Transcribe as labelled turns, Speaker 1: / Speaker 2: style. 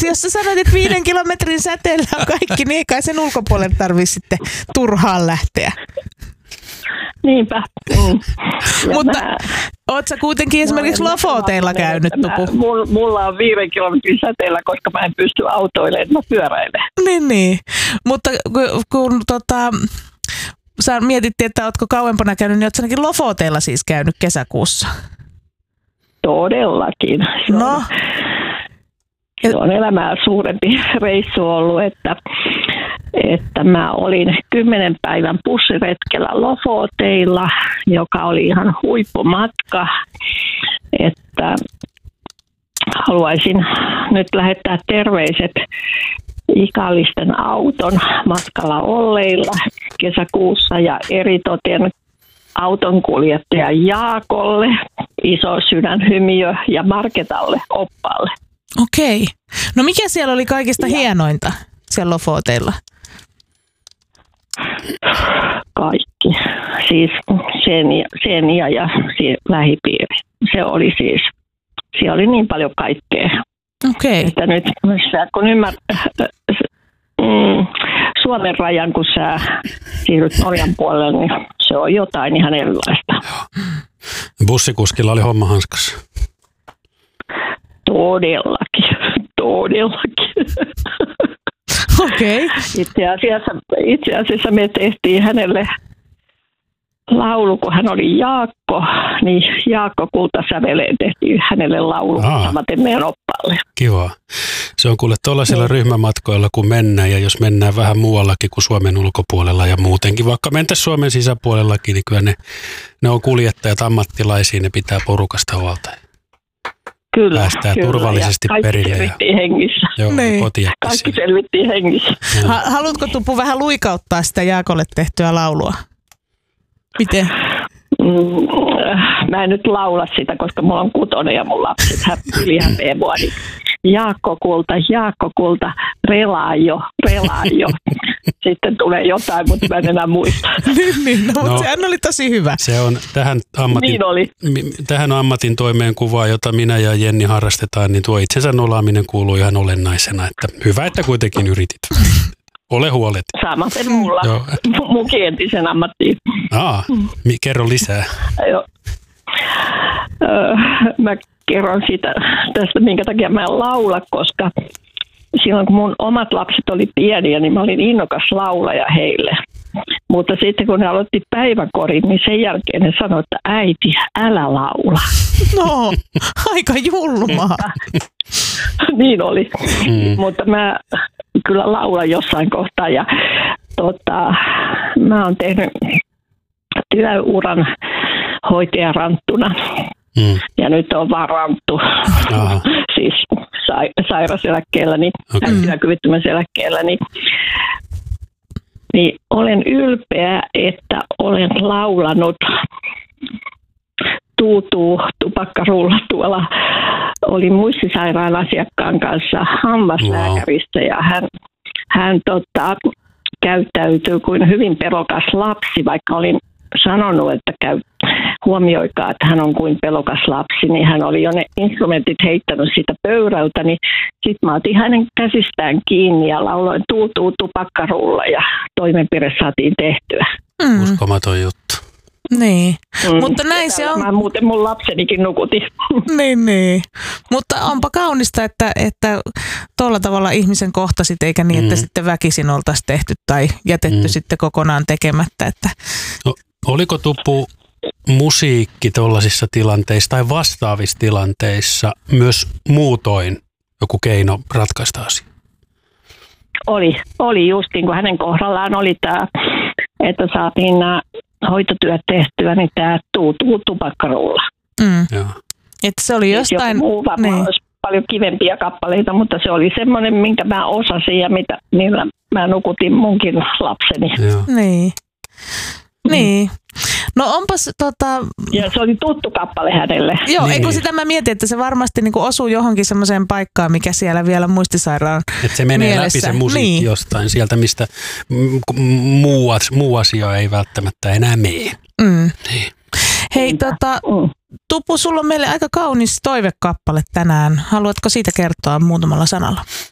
Speaker 1: jos sä sanoit, että 5 kilometrin säteellä on kaikki, niin ei kai sen ulkopuolelle tarvitse sitten turhaan lähteä.
Speaker 2: Niinpä.
Speaker 1: Mutta oot sä kuitenkin esimerkiksi Lofoteilla käynyt, Tupu?
Speaker 2: Mulla on 5 kilometrin säteellä, koska mä en pysty autoilemaan, mä pyöräilen.
Speaker 1: Niin. Mutta kun sä mietittiin, että ootko kauempana käynyt, niin oot sä ainakin Lofoteilla siis käynyt kesäkuussa.
Speaker 2: Todellakin. Se on elämää suurempi reissu ollut, että mä olin 10 päivän bussiretkellä Lofoteilla, joka oli ihan huippumatka, että haluaisin nyt lähettää terveiset ikallisten auton matkalla olleilla kesäkuussa ja eritoten autonkuljettaja Jaakolle, iso sydänhymiö ja Marketalle oppaalle.
Speaker 1: Okei. No mikä siellä oli kaikista hienointa siellä Lofoteilla?
Speaker 2: Kaikki. Siis Senia ja lähipiiri. Se oli siis, siellä oli niin paljon kaikkea.
Speaker 1: Okei.
Speaker 2: Että nyt kun Suomen rajan, kun sä siirryt Norjan puolelle, niin se on jotain ihan erilaista.
Speaker 3: Bussikuskilla oli homma hanskassa.
Speaker 2: Todellakin.
Speaker 1: Okei.
Speaker 2: Itse asiassa me tehtiin hänelle laulu, kun hän oli Jaakko, niin Jaakko Kultasäveleen tehtiin hänelle laulu samaten meidän oppaalle.
Speaker 3: Kiva. Se on kuule tuollaisilla ryhmämatkoilla, kun mennään, ja jos mennään vähän muuallakin kuin Suomen ulkopuolella ja muutenkin, vaikka mentäisiin Suomen sisäpuolellakin, niin kyllä ne on kuljettajat ammattilaisia, ne pitää porukasta huolta.
Speaker 2: Kyllä,
Speaker 3: päästään turvallisesti perille.
Speaker 2: Kaikki selvittiin hengissä.
Speaker 3: Joo,
Speaker 1: niin.
Speaker 2: Kaikki selvittiin hengissä.
Speaker 1: Haluatko, Tupu, vähän luikauttaa sitä Jaakolle tehtyä laulua? Miten?
Speaker 2: Mä en nyt laula sitä, koska mulla on 6 ja mun lapset yli häpeä mua. Niin Jaakko Kulta, relaa jo. Sitten tulee jotain, mutta mä en enää muista.
Speaker 1: niin, mutta sehän oli tosi hyvä.
Speaker 3: Se on tähän ammatin toimeenkuvaa, jota minä ja Jenni harrastetaan, niin tuo itsensä nolaaminen kuuluu ihan olennaisena. Että hyvä, että kuitenkin yritit. Ole huolet.
Speaker 2: Samaten mulla. Munkin entisen ammattiin.
Speaker 3: Kerro lisää.
Speaker 2: Joo. Mä kerron tästä, minkä takia mä en laula, koska silloin kun mun omat lapset oli pieniä, niin mä olin innokas laulaja heille. Mutta sitten kun ne aloitti päiväkorin, niin sen jälkeen ne sanoi, että äiti, älä laula.
Speaker 1: No, aika julmaa.
Speaker 2: Niin oli. Mutta mä kyllä laulan jossain kohtaa ja mä oon tehnyt työuran hoitajaranttuna. Ja nyt on vaan ranttu, siis sairaseläkkeellä, työkyvyttömyyseläkkeellä, niin olen ylpeä, että olen laulanut tupakkarulla tuolla. Olin muistisairaan asiakkaan kanssa hammaslääkäristä ja hän käyttäytyy kuin hyvin pelokas lapsi, vaikka olin sanonut, että huomioikaa, että hän on kuin pelokas lapsi, niin hän oli jo ne instrumentit heittänyt siitä pöydältä, niin sitten mä otin hänen käsistään kiinni ja lauloin tupakkarulla ja toimenpide saatiin tehtyä.
Speaker 3: Uskomaton juttu.
Speaker 1: Niin, mutta näin se on.
Speaker 2: Mä muuten mun lapsenikin nukutin.
Speaker 1: Niin. Mutta onpa kaunista, että tuolla tavalla ihmisen kohtasit, eikä niin, että sitten väkisin oltaisiin tehty tai jätetty sitten kokonaan tekemättä. Että.
Speaker 3: No, oliko, Tupu, musiikki tuollaisissa tilanteissa tai vastaavissa tilanteissa myös muutoin joku keino ratkaista asia?
Speaker 2: Oli just niin kuin hänen kohdallaan oli tämä, että saatiin nämä hoitotyöt tehtyä, niin tämä tupakkarulla.
Speaker 1: Että se oli jostain.
Speaker 2: Muu varmaan olisi paljon kivempiä kappaleita, mutta se oli semmoinen, minkä mä osasin ja millä mä nukutin munkin lapseni.
Speaker 1: Niin. No onpas
Speaker 2: Ja se oli tuttu kappale hänelle.
Speaker 1: Joo, eikö sitä mä mietin, että se varmasti niinku osuu johonkin semmoiseen paikkaan, mikä siellä vielä muistisairaan
Speaker 3: että se menee
Speaker 1: mielessä.
Speaker 3: Läpi se musiikki jostain sieltä, mistä muu asia ei välttämättä enää mene. Niin.
Speaker 1: Hei, Tupu, sulla on meille aika kaunis toivekappale tänään. Haluatko siitä kertoa muutamalla sanalla?